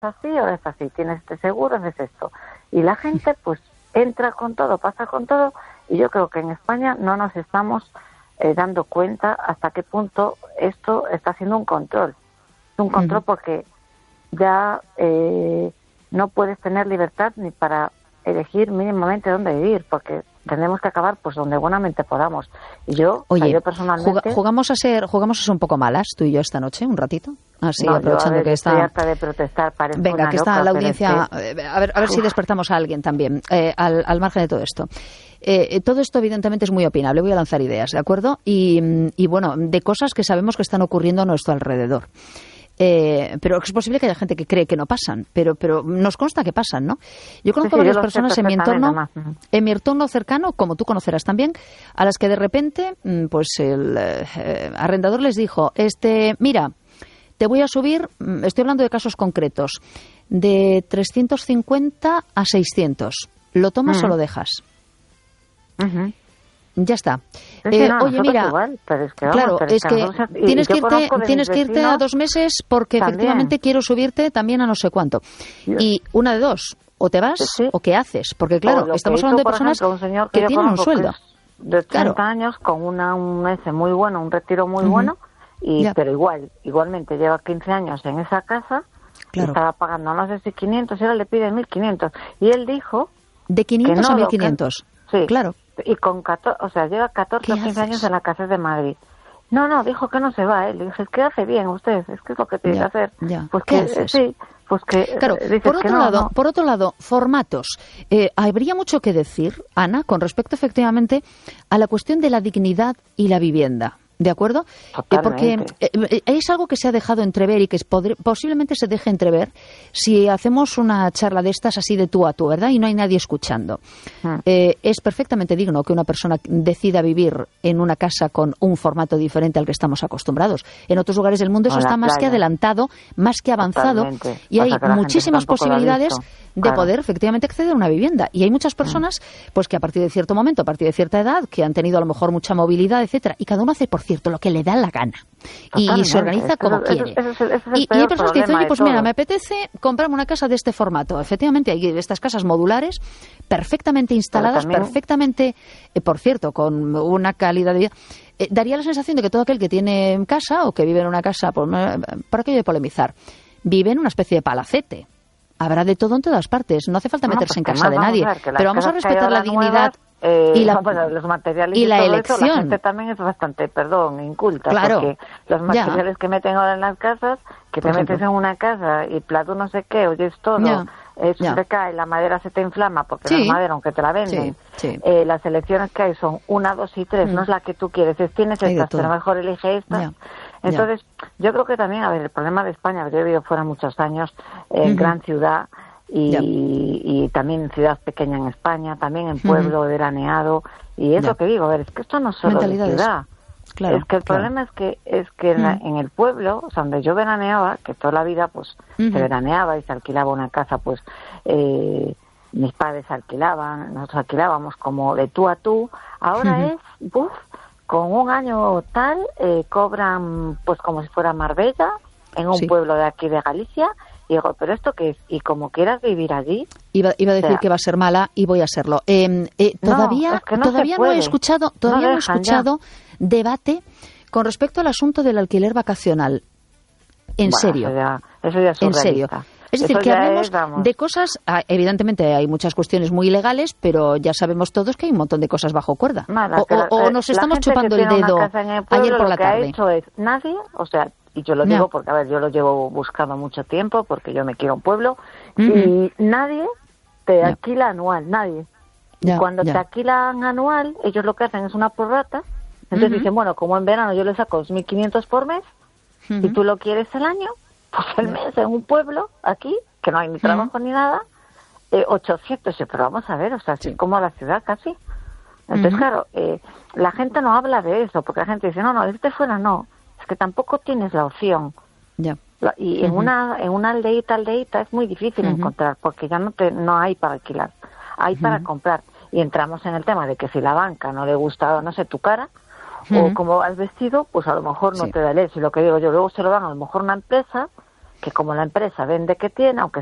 así, ahora es así, tienes este seguro, haces esto. Y la gente pues entra con todo, pasa con todo, y yo creo que en España no nos estamos dando cuenta hasta qué punto esto está siendo un control. Es un control porque ya no puedes tener libertad ni para elegir mínimamente dónde vivir, porque tenemos que acabar pues donde buenamente podamos. Y yo, oye, yo personalmente jugamos a ser un poco malas tú y yo esta noche un ratito, así no, aprovechando que está. Estoy harta de protestar, venga, que está la audiencia, a ver si despertamos a alguien también al margen de todo esto. Todo esto evidentemente es muy opinable, voy a lanzar ideas, ¿de acuerdo? Y bueno, de cosas que sabemos que están ocurriendo a nuestro alrededor. Pero es posible que haya gente que cree que no pasan, pero nos consta que pasan, ¿no? Yo conozco varias personas en mi entorno cercano, como tú conocerás también, a las que de repente, pues el arrendador les dijo, mira, te voy a subir, estoy hablando de casos concretos, de 350 a 600. ¿Lo tomas o lo dejas? Ya está. Oye, mira, igual, pero es que, claro, es que tienes que irte a 2 meses porque también, efectivamente quiero subirte también a no sé cuánto. Y una de dos, o te vas o qué haces, porque claro, estamos hablando de personas que tienen un sueldo. De 30 años con un ese muy bueno, un retiro muy bueno, pero igualmente lleva 15 años en esa casa, estaba pagando no sé si 500, y ahora le piden 1.500. Y él dijo... De 500 a 1.500. Sí, claro. Y con 14, o sea, lleva 14 o 15 años en la casa de Madrid. No, dijo que no se va, Le dije, es que hace bien usted, es que es lo que tiene que hacer. Pues que sí, pues que... Claro, por otro lado, formatos. Habría mucho que decir, Ana, con respecto efectivamente a la cuestión de la dignidad y la vivienda. ¿De acuerdo? Porque es algo que se ha dejado entrever y que posiblemente se deje entrever si hacemos una charla de estas así de tú a tú, ¿verdad? Y no hay nadie escuchando. Es perfectamente digno que una persona decida vivir en una casa con un formato diferente al que estamos acostumbrados. En otros lugares del mundo eso está más que adelantado, más que avanzado, y hay muchísimas posibilidades de poder efectivamente acceder a una vivienda. Y hay muchas personas pues que a partir de cierto momento, a partir de cierta edad, que han tenido a lo mejor mucha movilidad, etcétera, y cada uno hace, por cierto, lo que le da la gana. Y se organiza como quiere. Y hay personas que dicen, oye, pues mira, me apetece comprarme una casa de este formato. Efectivamente, hay estas casas modulares perfectamente instaladas, perfectamente, por cierto, con una calidad de vida. Daría la sensación de que todo aquel que tiene casa o que vive en una casa, por aquello de polemizar, vive en una especie de palacete. Habrá de todo en todas partes. No hace falta meterse en casa de nadie. Pero vamos a respetar la dignidad y los materiales y la elección. Eso, la gente también es bastante, inculta. Claro. Porque los materiales que meten ahora en las casas, que te metes en una casa y plato no sé qué, oyes todo, se cae, la madera se te inflama porque no es madera, aunque te la venden. Las elecciones que hay son 1, 2 y 3, no es la que tú quieres, tienes estas, pero mejor elige esta. Entonces, yo creo que también, el problema de España, yo he vivido fuera muchos años, en gran ciudad y también en ciudad pequeña en España, también en pueblo, veraneado, y es lo que digo, es que esto no es solo de ciudad. Claro, es que el problema es que en el pueblo, o sea, donde yo veraneaba, que toda la vida pues se veraneaba y se alquilaba una casa, pues mis padres alquilaban, nosotros alquilábamos como de tú a tú, ahora con un año tal, cobran pues como si fuera Marbella, en un pueblo de aquí de Galicia, y digo, ¿pero esto qué es? Y como quieras vivir allí... Iba a decir que va a ser mala y voy a serlo. Todavía no he escuchado, debate con respecto al asunto del alquiler vacacional. En serio. Eso ya es en serio. Es decir, que hablemos de cosas, evidentemente hay muchas cuestiones muy ilegales, pero ya sabemos todos que hay un montón de cosas bajo cuerda. O nos estamos chupando el dedo ayer por la tarde. Lo que ha hecho es nadie, o sea, y yo lo digo porque, yo lo llevo buscando mucho tiempo, porque yo me quiero un pueblo, y nadie te alquila anual, nadie. Cuando te alquilan anual, ellos lo que hacen es una prorrata, entonces dicen, bueno, como en verano yo le saco 1.500 por mes, y tú lo quieres el año, pues el mes en un pueblo, aquí, que no hay ni trabajo ni nada, 800, pero vamos a ver, o sea, así como la ciudad casi. Entonces, claro, la gente no habla de eso, porque la gente dice, no, irte fuera no, es que tampoco tienes la opción. Y en una aldeita es muy difícil encontrar, porque ya no hay para alquilar, hay para comprar. Y entramos en el tema de que si la banca no le gusta, no sé, tu cara, o como has vestido, pues a lo mejor no te da el éxito. Lo que digo yo, luego se lo dan a lo mejor una empresa que como la empresa vende que tiene, aunque